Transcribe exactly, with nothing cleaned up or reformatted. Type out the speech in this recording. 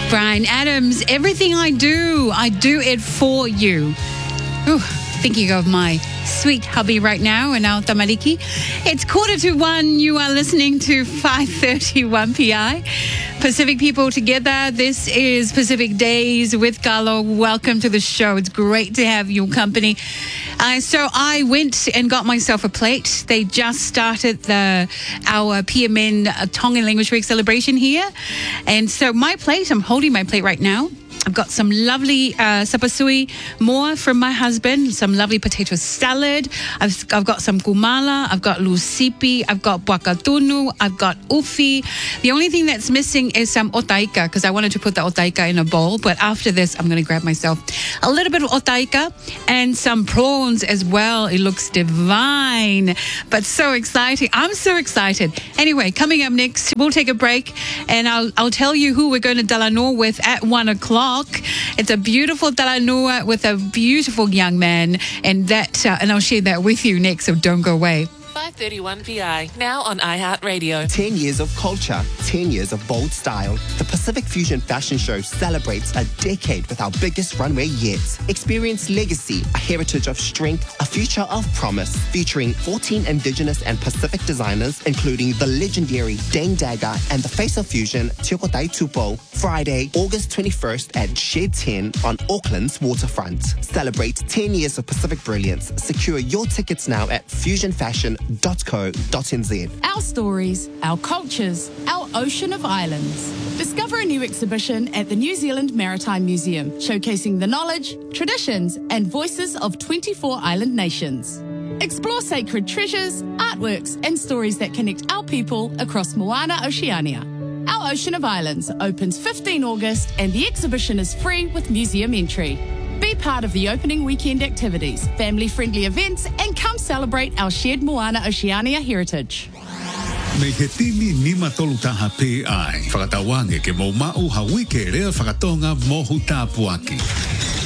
Bryan Adams, everything I do, I do it for you. Ooh, thinking of my sweet hubby right now in Al Tamariki. It's quarter to one. You are listening to five thirty-one P I. Pacific people together. This is Pacific Days with Carlo. Welcome to the show. It's great to have your company. Uh, so I went and got myself a plate. They just started the our P M N uh, Tongan Language Week celebration here. And so my plate, I'm holding my plate right now. I've got some lovely uh, sapasui more from my husband, some lovely potato salad. I've, I've got some kumala. I've got lusipi. I've got buakatunu. I've got ufi. The only thing that's missing is some otaika because I wanted to put the otaika in a bowl. But after this, I'm going to grab myself a little bit of otaika and some prawns as well. It looks divine, but so exciting. I'm so excited. Anyway, coming up next, we'll take a break and I'll, I'll tell you who we're going to Talanoa with at one o'clock. It's a beautiful Talanoa with a beautiful young man, and that uh, and I'll share that with you next, so don't go away. five thirty-one P I, now on iHeartRadio. ten years of culture, ten years of bold style. The Pacific Fusion Fashion Show celebrates a decade with our biggest runway yet. Experience legacy, a heritage of strength, a future of promise, featuring fourteen Indigenous and Pacific designers, including the legendary Dane Dagger and the face of fusion, Tiokotai Tupo, Friday, August twenty-first at Shed ten on Auckland's waterfront. Celebrate ten years of Pacific brilliance. Secure your tickets now at fusion fashion dot co dot n z. Our stories, our cultures, our ocean of islands. Discover a new exhibition at the New Zealand Maritime Museum, showcasing the knowledge, traditions, and voices of twenty-four island nations. Explore sacred treasures, artworks, and stories that connect our people across Moana Oceania. Our Ocean of Islands opens fifteenth of August, and the exhibition is free with museum entry. Be part of the opening weekend activities, family-friendly events, and come celebrate our shared Moana Oceania heritage. May he timi nima tolutaha P I. Whakatawange ke mo mau hawi ke rea whakatonga mohu tāpuaki.